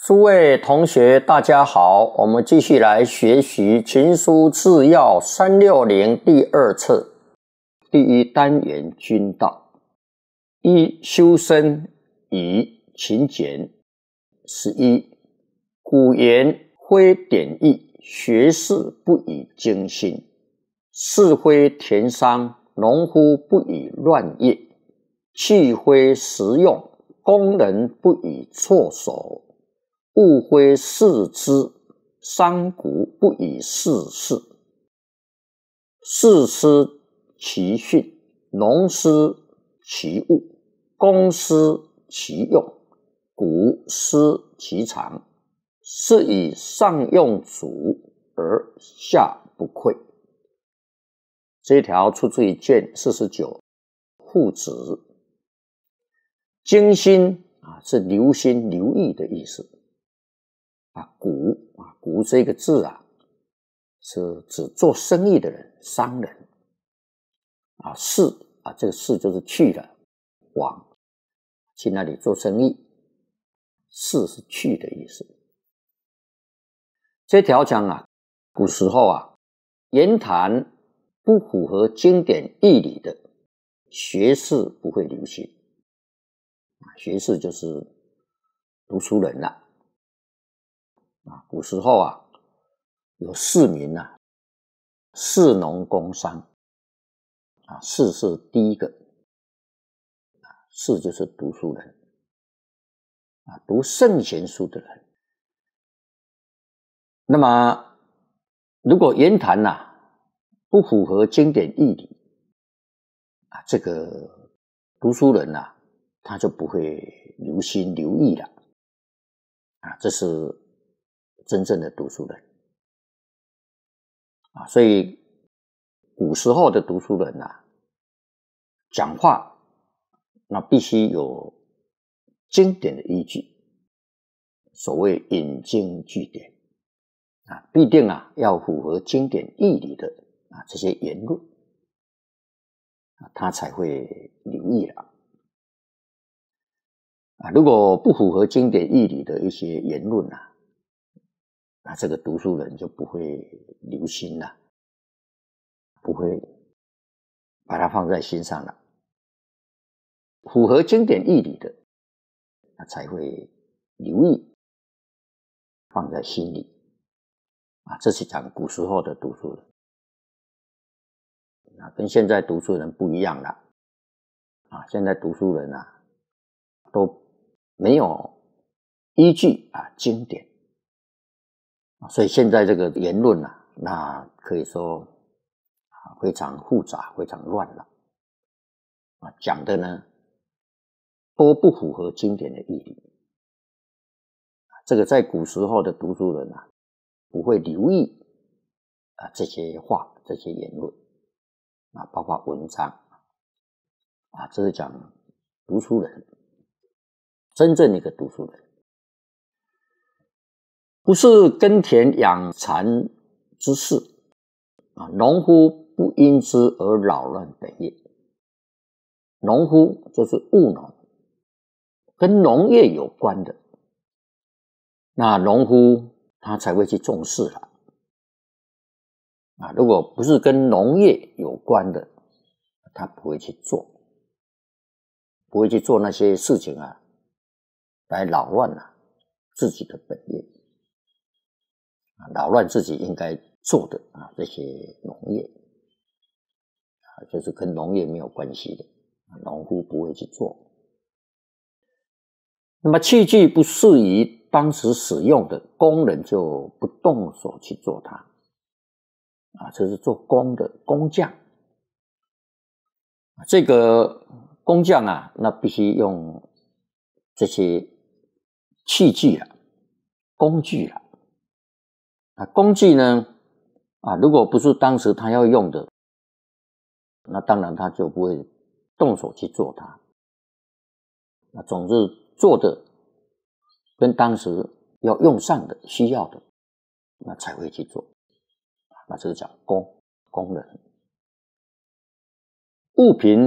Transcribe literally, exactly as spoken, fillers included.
诸位同学大家好，我们继续来学习群书治要三六零第二册第一单元君道。一、修身以勤俭。十一、古言非典义，学士不以精心，是非田商，农夫不以乱业，器非实用，工人不以错手，物非事之，商贾不以事事。士失其训，农失其物，工失其用，贾失其长，是以上用足而下不匮。这一条出自于卷四十九父子。精心啊是留心留意的意思。啊，贾啊，贾这个字啊，是指做生意的人，商人。啊，士啊，这个士就是去了，往去那里做生意，士是去的意思。这条讲啊，古时候啊，言谈不符合经典义理的学士不会留心。学士就是读书人啦。啊，古时候啊，有士民啊，士农工商。啊，士是第一个，啊，士就是读书人，啊，读圣贤书的人。那么，如果言谈呐不符合经典义理，啊，这个读书人呐，他就不会留心留意了，啊，这是真正的读书人。啊，所以古时候的读书人啊，讲话那必须有经典的依据，所谓引经据典啊，必定啊要符合经典义理的啊这些言论，啊，他才会留意了。啊，如果不符合经典义理的一些言论啊，那这个读书人就不会留心了，不会把它放在心上了。符合经典义理的，那才会留意，放在心里。啊，这是讲古时候的读书人。啊，跟现在读书人不一样了。啊，现在读书人啊，都没有依据啊经典。啊，所以现在这个言论啊，那可以说啊非常复杂，非常乱了。啊，讲的呢都不符合经典的义理。这个在古时候的读书人啊，不会留意啊这些话、这些言论啊，包括文章啊，这是讲读书人，真正的一个读书人，不是耕田养蚕之事啊，农夫不因之而扰乱本业。农夫就是务农，跟农业有关的，那农夫他才会去重视了。啊，如果不是跟农业有关的，他不会去做，不会去做那些事情啊，来扰乱啊自己的本业，啊，扰乱自己应该做的啊这些农业，啊，就是跟农业没有关系的，农夫不会去做。那么器具不适宜当时使用的，工人就不动手去做它。啊，这是做工的工匠。这个工匠啊，那必须用这些器具啊、工具啊。啊，工具呢，啊，如果不是当时他要用的，那当然他就不会动手去做它。那总之做的跟当时要用上的、需要的，那才会去做。那这是讲工工人。物品